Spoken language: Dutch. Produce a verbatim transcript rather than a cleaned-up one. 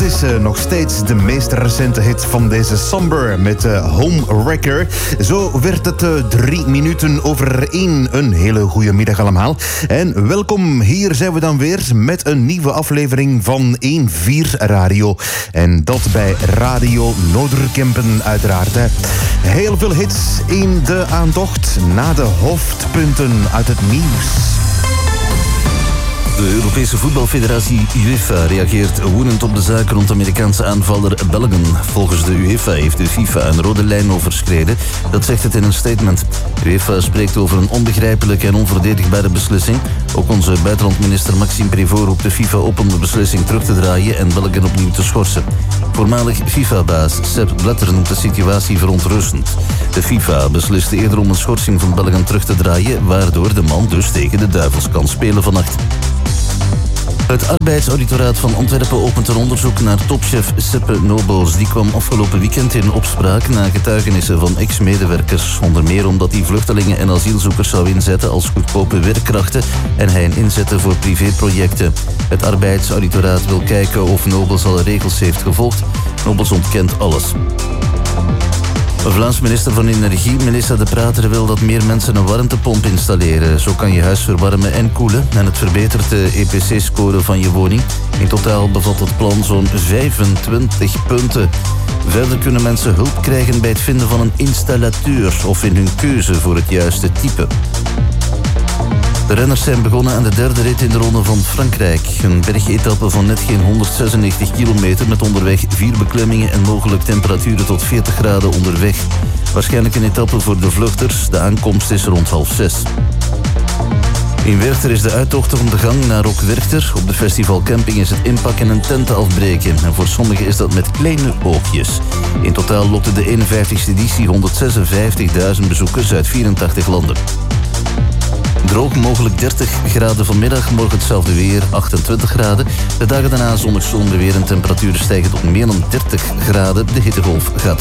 is uh, nog steeds de meest recente hit van deze Somber met uh, Home Wrecker. Zo werd het uh, drie minuten over één. Een hele goede middag allemaal. En welkom, hier zijn we dan weer met een nieuwe aflevering van één vier Radio. En dat bij Radio Noorderkempen uiteraard. Hè. Heel veel hits in de aantocht na de hoofdpunten uit het nieuws. De Europese voetbalfederatie UEFA reageert woedend op de zaak rond Amerikaanse aanvaller Belgen. Volgens de UEFA heeft de FIFA een rode lijn overschreden. Dat zegt het in een statement. De UEFA spreekt over een onbegrijpelijke en onverdedigbare beslissing. Ook onze buitenlandminister Maxime Prévost roept de FIFA op om de beslissing terug te draaien en Belgen opnieuw te schorsen. Voormalig FIFA-baas Sepp Blatter noemt de situatie verontrustend. De FIFA besliste eerder om een schorsing van Belgen terug te draaien, waardoor de man dus tegen de duivels kan spelen vannacht. Het arbeidsauditoraat van Antwerpen opent een onderzoek naar topchef Seppe Nobels. Die kwam afgelopen weekend in opspraak na getuigenissen van ex-medewerkers. Onder meer omdat hij vluchtelingen en asielzoekers zou inzetten als goedkope werkkrachten en hij hen inzette voor privéprojecten. Het arbeidsauditoraat wil kijken of Nobels alle regels heeft gevolgd. Nobels ontkent alles. De Vlaamse minister van Energie, Melissa De Prater, wil dat meer mensen een warmtepomp installeren. Zo kan je huis verwarmen en koelen en het verbetert de E P C-score van je woning. In totaal bevat het plan zo'n vijfentwintig punten. Verder kunnen mensen hulp krijgen bij het vinden van een installateur of in hun keuze voor het juiste type. De renners zijn begonnen aan de derde rit in de Ronde van Frankrijk. Een bergetappe van net geen honderdzesennegentig kilometer met onderweg vier beklemmingen en mogelijk temperaturen tot veertig graden onderweg. Waarschijnlijk een etappe voor de vluchters. De aankomst is rond half zes. In Werchter is de uittocht van de gang naar ook Werchter. Op de festivalcamping is het inpakken en tenten afbreken. En voor sommigen is dat met kleine oogjes. In totaal lokte de eenenvijftigste editie honderdzesenvijftigduizend bezoekers uit vierentachtig landen. Droog, mogelijk dertig graden vanmiddag, morgen hetzelfde weer, achtentwintig graden. De dagen daarna zonnig zon weer en temperaturen stijgen tot meer dan dertig graden. De hittegolf gaat